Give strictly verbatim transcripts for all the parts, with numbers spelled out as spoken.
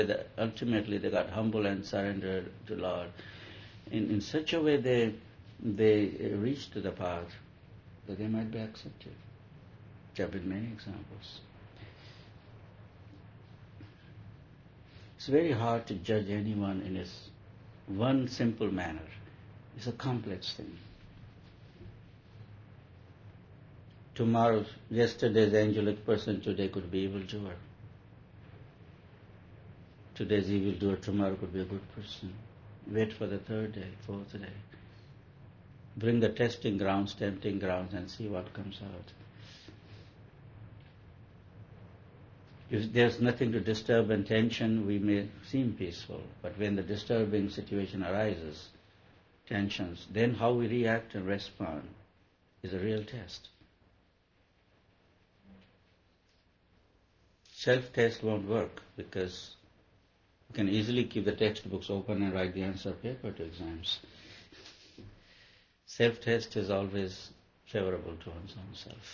that ultimately they got humble and surrendered to Lord. In, in such a way they, they reached to the path that they might be accepted. There have been many examples. It's very hard to judge anyone in his one simple manner. It's a complex thing. Tomorrow, yesterday's angelic person today could be evildoer. Today's evildoer tomorrow could be a good person. Wait for the third day, fourth day. Bring the testing grounds, tempting grounds, and see what comes out. If there's nothing to disturb and tension, we may seem peaceful. But when the disturbing situation arises, tensions, then how we react and respond is a real test. Self-test won't work because you can easily keep the textbooks open and write the answer paper to exams. Self-test is always favorable to one's own self.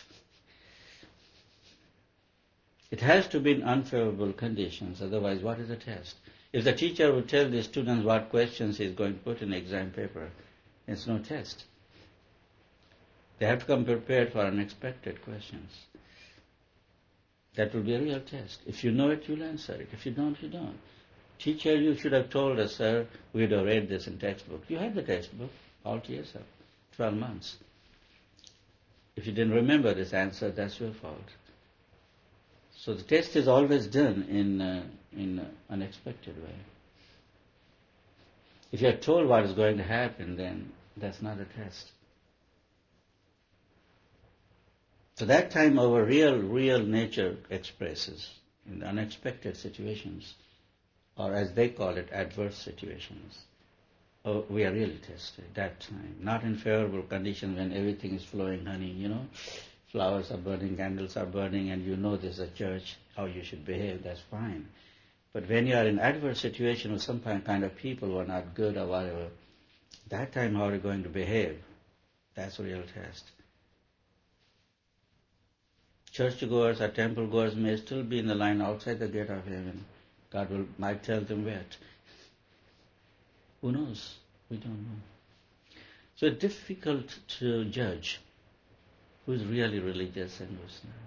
It has to be in unfavorable conditions, otherwise what is a test? If the teacher would tell the students what questions he is going to put in the exam paper, it's no test. They have to come prepared for unexpected questions. That will be a real test. If you know it, you'll answer it. If you don't, you don't. Teacher, you should have told us, sir, we'd have read this in textbook. You had the textbook all to yourself, twelve months. If you didn't remember this answer, that's your fault. So the test is always done in uh, in an unexpected way. If you are told what is going to happen, then that's not a test. So that time our real, real nature expresses in the unexpected situations, or as they call it, adverse situations. Oh, we are really tested that time. Not in favorable conditions when everything is flowing honey, you know. Flowers are burning, candles are burning, and you know this is a church, how you should behave, that's fine. But when you are in adverse situation with some kind of people who are not good or whatever, that time how are you going to behave? That's a real test. Churchgoers or temple goers may still be in the line outside the gate of heaven. God will might tell them where. Who knows? We don't know. So it's difficult to judge who is really religious and who's not.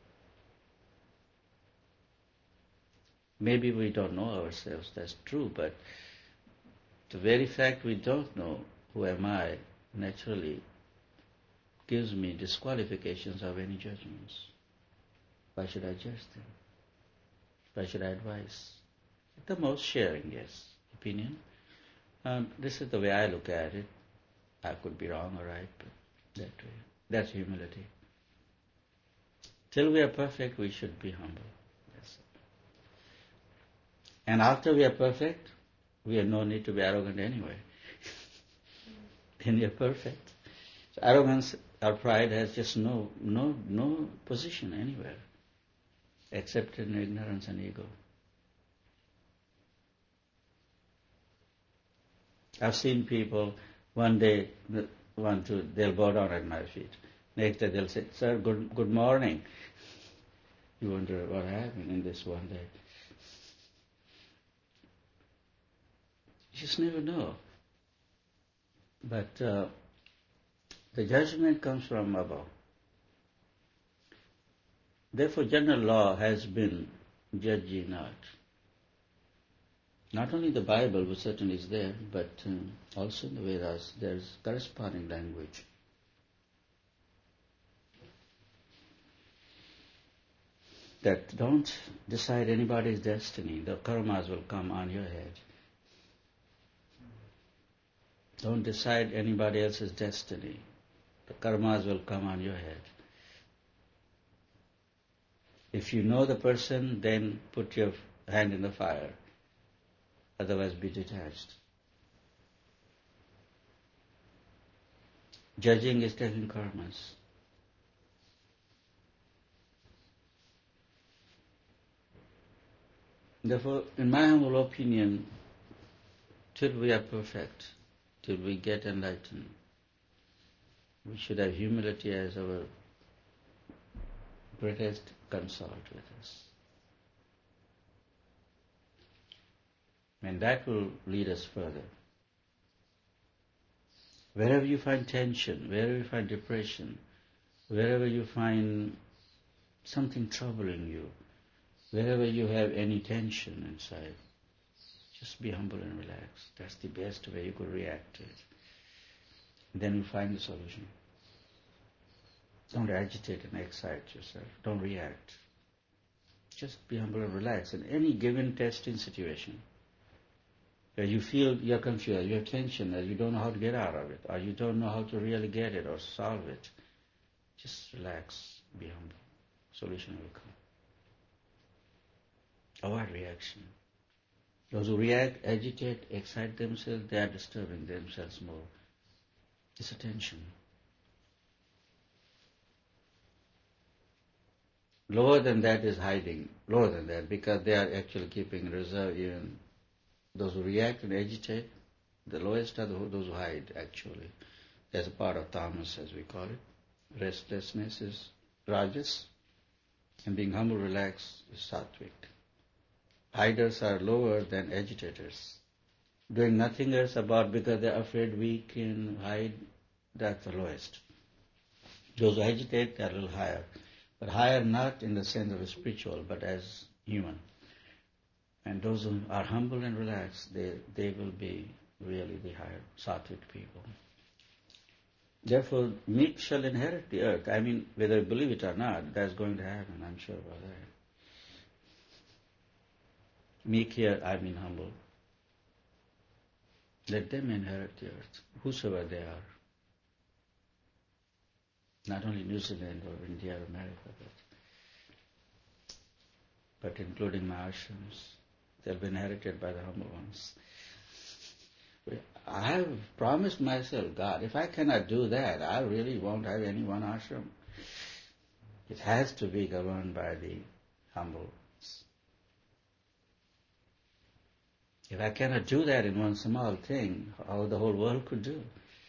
Maybe we don't know ourselves, that's true, but the very fact we don't know who am I naturally gives me disqualifications of any judgments. Why should I judge them? Why should I advise? At the most sharing, yes, opinion. Um, this is the way I look at it. I could be wrong or right, but that way. That's humility. Till we are perfect, we should be humble. Yes. And after we are perfect, we have no need to be arrogant anyway. Then we are perfect. So arrogance or pride has just no no no position anywhere, except in ignorance and ego. I've seen people one day want to they'll bow down at my feet. Next day they'll say, "Sir, good good morning." You wonder what happened in this one day. You just never know. But uh, the judgment comes from above. Therefore, general law has been judge ye not. Not only the Bible, which certainly is there, but um, also in the Vedas, there is corresponding language. That don't decide anybody's destiny. The karmas will come on your head. Don't decide anybody else's destiny. The karmas will come on your head. If you know the person, then put your hand in the fire. Otherwise be detached. Judging is taking karmas. Therefore, in my humble opinion, till we are perfect, till we get enlightened, we should have humility as our greatest consort with us. And that will lead us further. Wherever you find tension, wherever you find depression, wherever you find something troubling you, wherever you have any tension inside, just be humble and relaxed. That's the best way you could react to it. Then you find the solution. Don't agitate and excite yourself. Don't react. Just be humble and relaxed in any given testing situation where you feel you're confused, you have tension, that you don't know how to get out of it, or you don't know how to really get it or solve it. Just relax, be humble. Solution will come. Avoid reaction. Those who react, agitate, excite themselves, they are disturbing themselves more. It's a tension. Lower than that is hiding. Lower than that, because they are actually keeping reserve even. Those who react and agitate, the lowest are those who hide, actually. That's a part of tamas, as we call it. Restlessness is rajas, and being humble, relaxed is sattvic. Hiders are lower than agitators. Doing nothing else about because they're afraid, weak, and hide, that's the lowest. Those who agitate, they're a little higher. But higher not in the sense of a spiritual, but as human. And those who are humble and relaxed, they, they will be really the higher sattvic people. Therefore, meek shall inherit the earth. I mean, whether you believe it or not, that's going to happen, I'm sure about that. Meek here, I mean humble. Let them inherit the earth, whosoever they are. Not only New Zealand or India or America, but, but including my ashrams. They'll be inherited by the humble ones. I have promised myself, God, if I cannot do that, I really won't have any one ashram. It has to be governed by the humble. If I cannot do that in one small thing, how the whole world could do?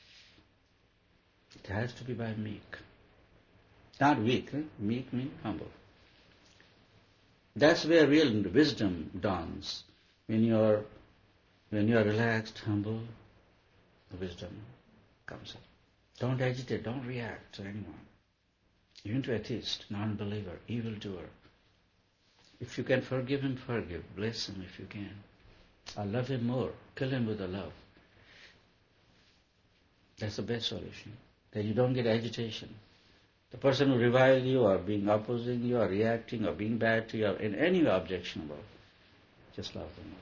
It has to be by meek. Not weak, eh? Meek means humble. That's where real wisdom dawns. When you're when you're relaxed, humble, wisdom comes up. Don't agitate, don't react to anyone. Even to atheist, non-believer, evildoer. If you can forgive him, forgive. Bless him if you can. I love him more. Kill him with a love. That's the best solution. That you don't get agitation. The person who reviles you or being opposing you or reacting or being bad to you or in any way objectionable, just love them more.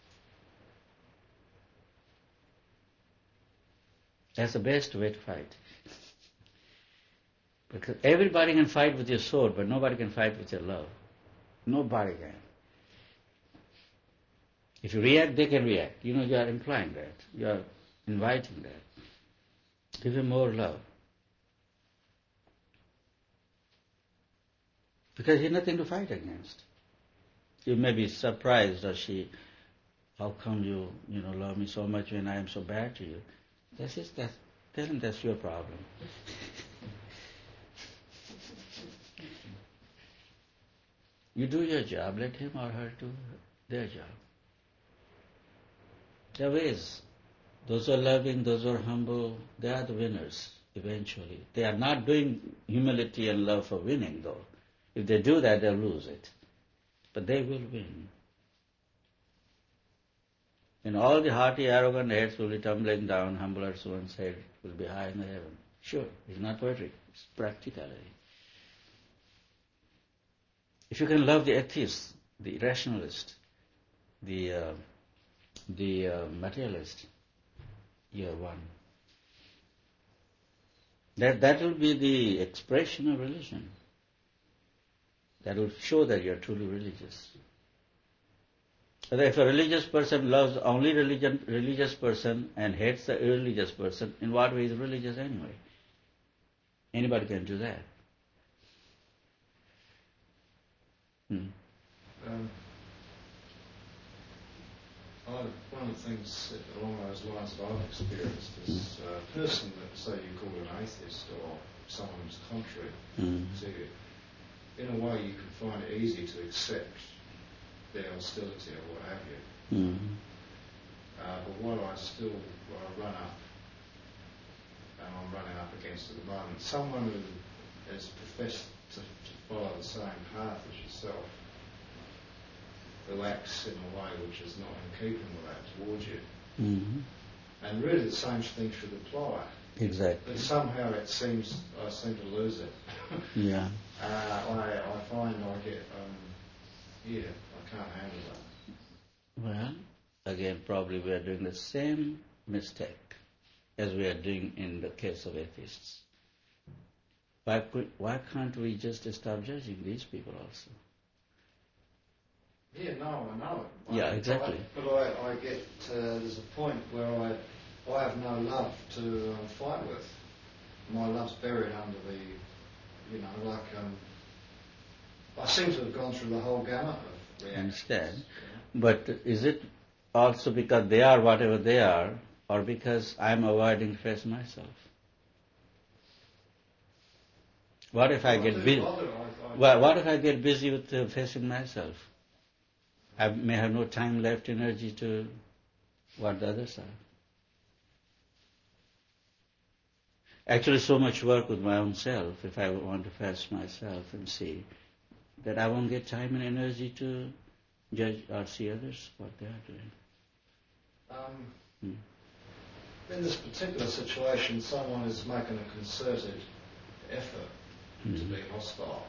That's the best way to fight. Because everybody can fight with your sword, but nobody can fight with your love. Nobody can. If you react, they can react. You know, you are implying that. You are inviting that. Give him more love. Because he's nothing to fight against. You may be surprised, or she, how come you, you know, love me so much when I am so bad to you? That's just that. Tell him that's your problem. You do your job, let him or her do their job. There are ways. Those who are loving, those who are humble, they are the winners eventually. They are not doing humility and love for winning, though. If they do that, they'll lose it. But they will win. And all the haughty, arrogant heads will be tumbling down, humble as one's head will be high in the heaven. Sure, it's not poetry, it's practicality. If you can love the atheist, the rationalist, the uh, the uh, materialist, you are one. That that will be the expression of religion. That will show that you are truly religious. So if a religious person loves only religion, religious person and hates the irreligious person, in what way is religious anyway? Anybody can do that. Hmm. Um, I, one of the things along those lines that I've experienced is a person that, say, you call an atheist or someone who's contrary Mm. to you, in a way you can find it easy to accept their hostility or what have you. Mm. Uh, but what I still what I run up, and I'm running up against at the moment, someone who has professed to, to follow the same path as yourself, who acts in a way which is not in keeping with that towards you. Mm-hmm. And really the same thing should apply. Exactly. But somehow it seems, I seem to lose it. Yeah. Uh, I, I find I get, um, yeah, I can't handle that. Well, again, probably we are doing the same mistake as we are doing in the case of atheists. Why, could, why can't we just stop judging these people also? Yeah, no, I know it. Yeah, I, exactly. I, but I, I get, uh, there's a point where I I have no love to um, fight with. My love's buried under the, you know, like, um, I seem to have gone through the whole gamut of reactions. Understand. You know? But is it also because they are whatever they are, or because I'm avoiding to face myself? What if I Well, get I do busy? bother, I, I Well, what if I get busy with uh, facing myself? I may have no time left, energy to what the others are. Actually, so much work with my own self, if I want to face myself and see, that I won't get time and energy to judge or see others, what they are doing. Um, Hmm. in this particular situation, someone is making a concerted effort Mm-hmm. to be hostile.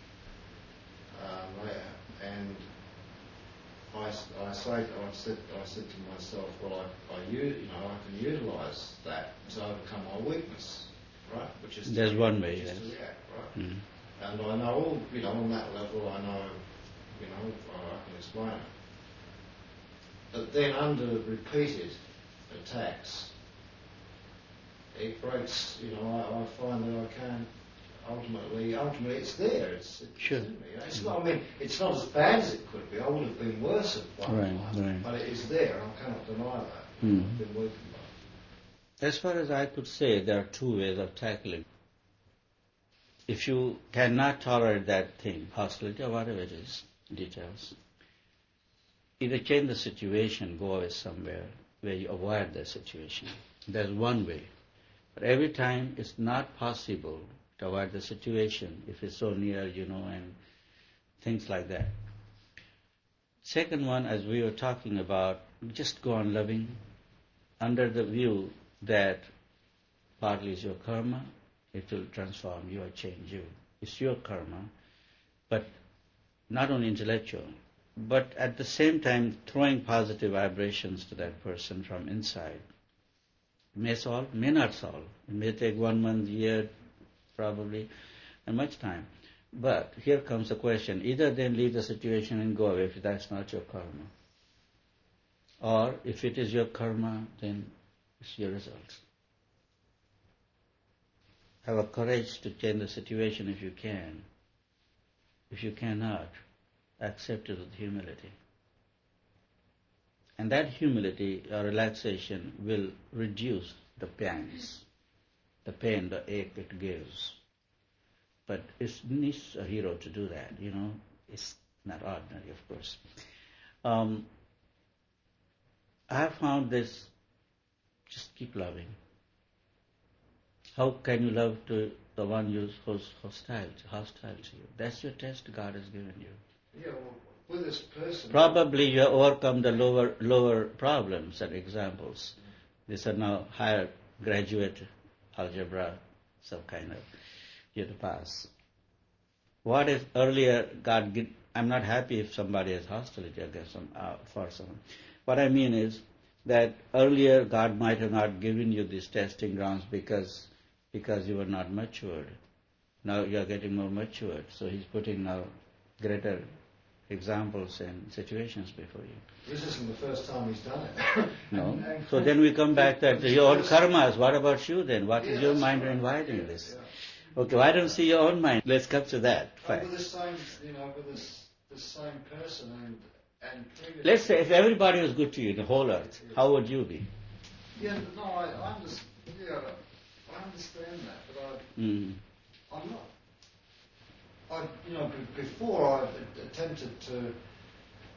Um, and I, I say, I said, I said to myself, well, I, I, you know, I can utilise that to overcome my weakness, right? Which is There's to, one way, which yes. is to react, right? Mm. And I know, you know, on that level, I know, you know, I can explain it. But then under repeated attacks, it breaks, you know, I, I find that I can't, ultimately, ultimately it's there, it's, it's Sure. in me. It's not, I mean, it's not as bad as it could be. I would have been worse at one Right, time, right. but it is there, and I cannot deny that. Mm. I've been working on it. As far as I could say, there are two ways of tackling. If you cannot tolerate that thing, hostility or whatever it is, details, either change the situation, go away somewhere where you avoid the situation. There's one way. But every time it's not possible to avoid the situation, if it's so near, you know, and things like that. Second one, as we were talking about, just go on loving under the view that partly is your karma, it will transform you or change you. It's your karma, but not only intellectual, but at the same time throwing positive vibrations to that person from inside. May solve, may not solve. It may take one month, year, probably, and much time. But here comes the question. Either then leave the situation and go away if that's not your karma. Or if it is your karma, then it's your result. Have a courage to change the situation if you can. If you cannot, accept it with humility. And that humility or relaxation will reduce the pains, the pain, the ache it gives. But it needs a hero to do that, you know. It's not ordinary, of course. Um, I have found this, just keep loving. How can you love to the one who's hostile, hostile to you? That's your test God has given you. Yeah, well, with this person... Probably you have overcome the lower lower problems and examples. These are now higher graduate algebra, some kind of, you have to pass. What if earlier God, I'm not happy if somebody has hostility against some, uh, for someone. What I mean is that earlier God might have not given you these testing grounds because because you were not matured. Now you are getting more matured, so He's putting now greater examples and situations before you. This isn't the first time He's done it. No. and, and so then we come back to your own karmas. What about you then? What yeah, is your mind right. inviting yeah, this? Yeah. Okay, why don't you see your own mind? Let's come to that And fact. with the same, you know, with this, the same person and and previously... Let's say if everybody was good to you, the whole earth, how would you be? Yeah, no, I, I understand. Yeah, I understand that, but I, Mm. I'm not. I, you know, b- before I attempted to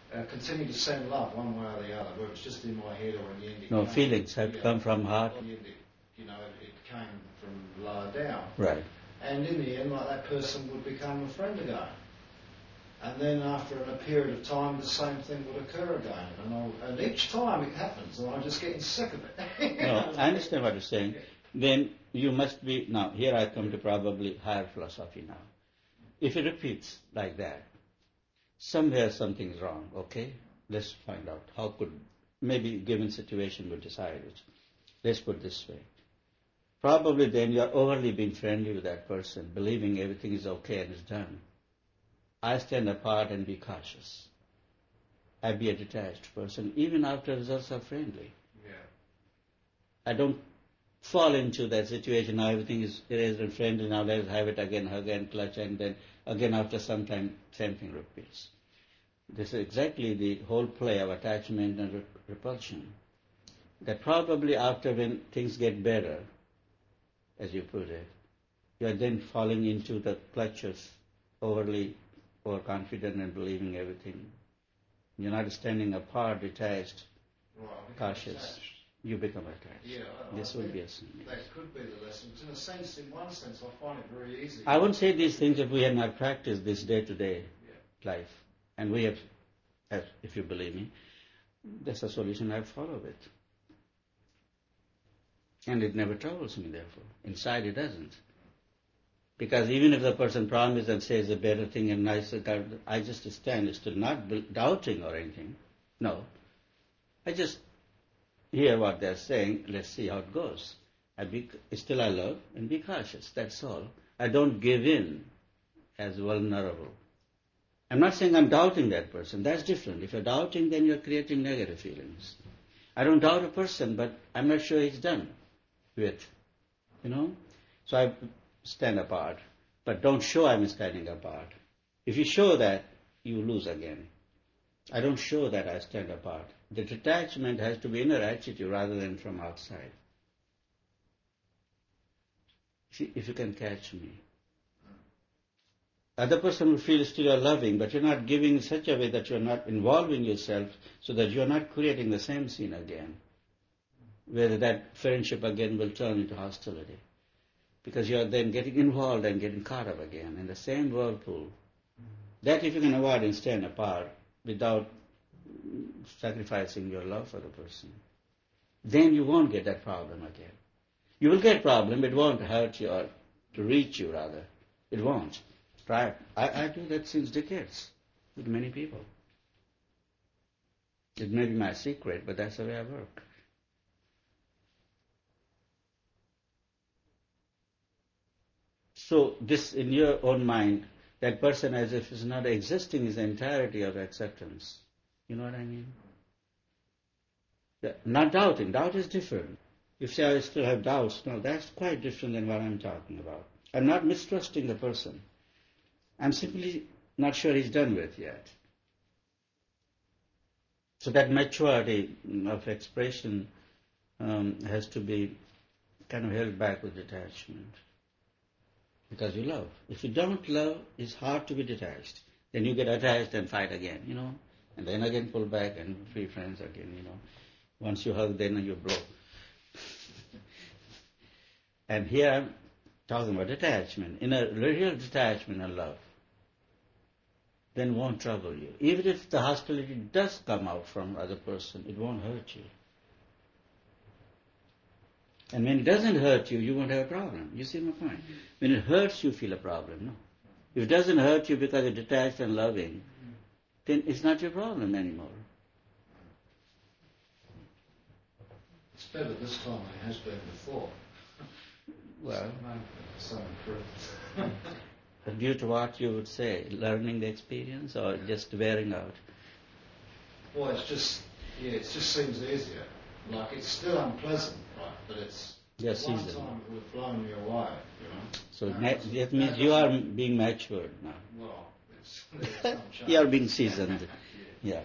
uh, continue to send love one way or the other, whether it's just in my head or in the end. It No, came, feelings have to yeah, come from heart. in the end it, you know, it, it came from lower down. Right. And in the end, like, that person would become a friend again. And then after a period of time, the same thing would occur again. And, I'll, and each time it happens, and I'm just getting sick of it. No, I understand what you're saying. Then you must be, now here I come to probably higher philosophy now. If it repeats like that, somewhere something's wrong, okay? Let's find out. How could, maybe given situation we decide it. Let's put it this way. Probably then you're overly being friendly with that person, believing everything is okay and is done. I stand apart and be cautious. I be a detached person, even after results are friendly. Yeah. I don't fall into that situation, now everything is erased and friendly, now let's have it again, hug and clutch, and then again after some time, same thing repeats. This is exactly the whole play of attachment and repulsion. That probably after when things get better, as you put it, you are then falling into the clutches, overly overconfident and believing everything. You're not standing apart, detached, Right, cautious. Attached. You become attached. Yeah, I, this I would be a think sin. that could be the lesson. In a sense, in one sense, I find it very easy. I wouldn't say these things if we had not practiced this day-to-day Yeah. life. And we have, as- if you believe me, that's a solution I follow it. And it never troubles me, therefore. Inside it doesn't. Because even if the person promises and says a better thing and nicer, I just stand still, not doubting or anything. No. I just hear what they're saying, let's see how it goes. I be, still I love and be cautious, that's all. I don't give in as vulnerable. I'm not saying I'm doubting that person, that's different. If you're doubting, then you're creating negative feelings. I don't doubt a person, but I'm not sure he's done with, you know. So I stand apart, but don't show I'm standing apart. If you show that, you lose again. I don't show that I stand apart. The detachment has to be inner attitude rather than from outside. See, if you can catch me. Other person will feel still you're loving, but you're not giving in such a way that you're not involving yourself so that you're not creating the same scene again, where that friendship again will turn into hostility. Because you're then getting involved and getting caught up again in the same whirlpool. That if you can avoid and stand apart without sacrificing your love for the person, then you won't get that problem again. You will get problem, it won't hurt you or to reach you rather. It won't. Try it. I, I do that since decades with many people. It may be my secret, but that's the way I work. So this in your own mind, that person as if is not existing is the entirety of acceptance. You know what I mean? Yeah, not doubting. Doubt is different. You say I still have doubts. No, that's quite different than what I'm talking about. I'm not mistrusting the person. I'm simply not sure he's done with yet. So that maturity of expression um, has to be kind of held back with detachment. Because you love. If you don't love, it's hard to be detached. Then you get attached and fight again, you know. And then again pull back and be friends again, you know. Once you hug, then you blow. And here I'm talking about detachment. In a real detachment and love, then won't trouble you. Even if the hostility does come out from other person, it won't hurt you. And when it doesn't hurt you, you won't have a problem. You see my point? When it hurts you, feel a problem, no? If it doesn't hurt you because you're detached and loving, then it's not your problem anymore. It's better this time than it has been before. Well, some improvement. Due to what you would say, learning the experience or just wearing out? Well, it's just, yeah, it just seems easier. Like, it's still unpleasant, right? But it's, Yes, one season. time it would have blown me away, you know. So Now na- it's- that now means it you are doesn't- being matured now. Well, it's, there's some change. You are being seasoned. Yeah.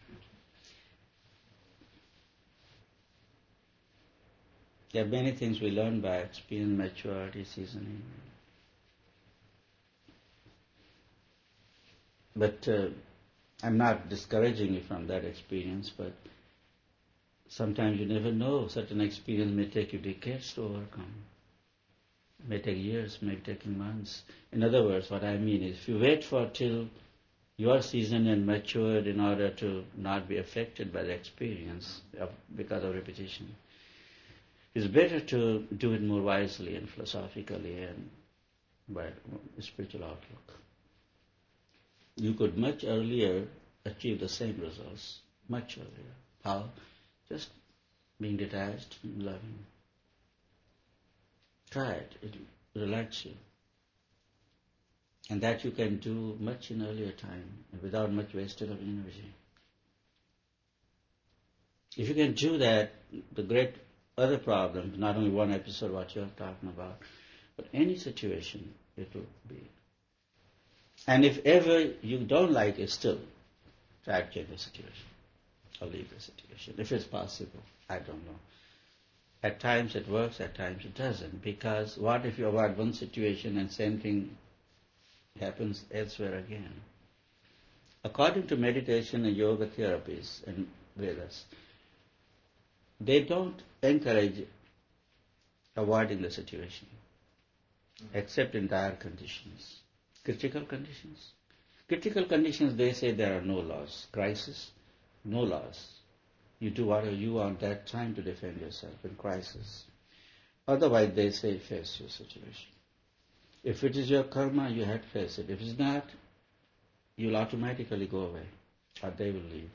There are many things we learn by experience, maturity, seasoning. But uh, I'm not discouraging you from that experience, but sometimes you never know. Certain experience may take you decades to overcome. It may take years, may take months. In other words, what I mean is, if you wait for till you are seasoned and matured in order to not be affected by the experience of, because of repetition, it's better to do it more wisely and philosophically and by spiritual outlook. You could much earlier achieve the same results, much earlier. How? Just being detached and loving. Try it. It will relax you. And that you can do much in earlier time without much wasted of energy. If you can do that, the great other problem, not only one episode what you're talking about, but any situation, it will be. And if ever you don't like it, still try to change the situation or leave the situation, if it's possible. I don't know. At times it works, at times it doesn't. Because what if you avoid one situation and same thing happens elsewhere again? According to meditation and yoga therapies and Vedas, they don't encourage avoiding the situation, except in dire conditions. Critical conditions. Critical conditions, they say there are no laws. Crisis, no laws. You do whatever you want that time to defend yourself in crisis. Otherwise, they say face your situation. If it is your karma, you have to face it. If it's not, you'll automatically go away, or they will leave.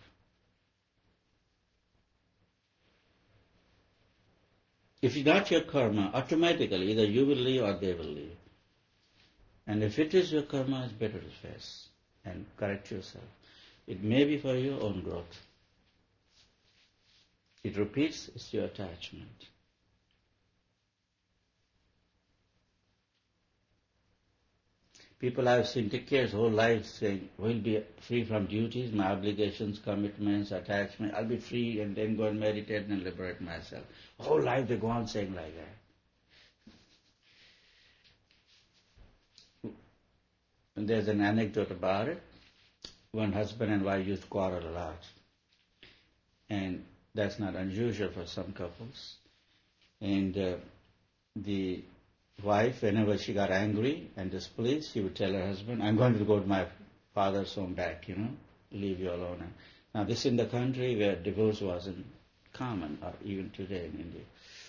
If it's not your karma, automatically either you will leave or they will leave. And if it is your karma, it's better to face and correct yourself. It may be for your own growth. It repeats, it's your attachment. People I've seen take care of whole life saying, we'll be free from duties, my obligations, commitments, attachment, I'll be free and then go and meditate and liberate myself. Whole life they go on saying like that. And there's an anecdote about it. One husband and wife used to quarrel a lot. And that's not unusual for some couples. And uh, the wife, whenever she got angry and displeased, she would tell her husband, I'm going to go to my father's home back, you know, leave you alone. Now this in the country where divorce wasn't common, or even today in India.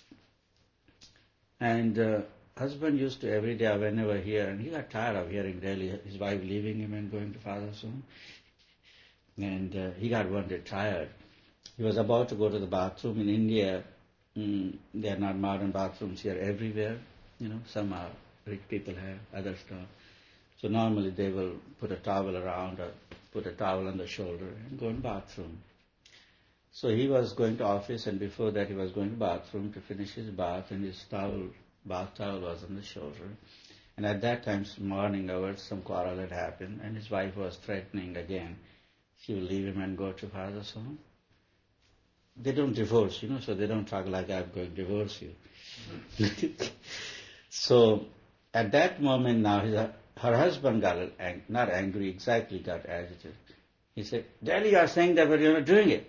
And uh, husband used to every day, whenever hear, and he got tired of hearing daily his wife leaving him and going to father's home. And uh, he got one day tired. He was about to go to the bathroom. In India, mm, they are not modern bathrooms here everywhere. You know, some are rich people have, other stuff. So normally they will put a towel around or put a towel on the shoulder and go in bathroom. So he was going to office, and before that he was going to bathroom to finish his bath, and his towel, bath towel was on the shoulder. And at that time, morning hours, some quarrel had happened, and his wife was threatening again. She will leave him and go to father's home. They don't divorce, you know, so they don't talk like I'm going to divorce you. So at that moment now, his, her husband got ang- not angry, exactly got agitated. He said, Daddy, you are saying that, but you're not doing it.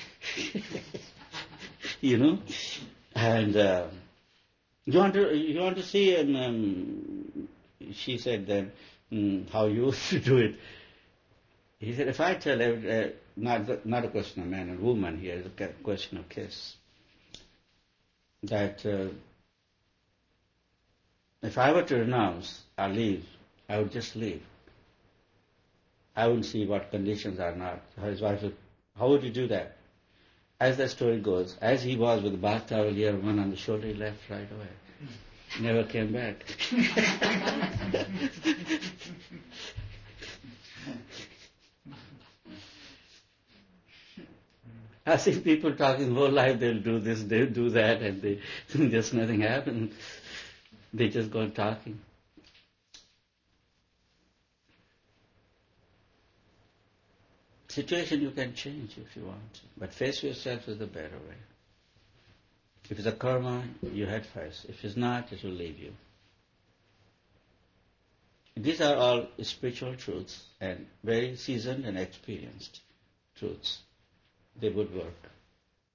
You know? And uh, you want to you want to see, and um, she said then, mm, how you should do it. He said, if I tell every, uh, not, not a question of man and woman here, it's a question of kiss, that uh, if I were to renounce or leave, I would just leave. I wouldn't see what conditions are not. His wife would, how would you do that? As the story goes, as he was with the bath towel here, one on the shoulder, he left right away. Never came back. I see people talking whole life, they'll do this, they'll do that, and they, just nothing happens. They just go on talking. Situation you can change if you want to, but face yourself is the better way. If it's a karma, you had face. If it's not, it will leave you. These are all spiritual truths and very seasoned and experienced truths. They would work.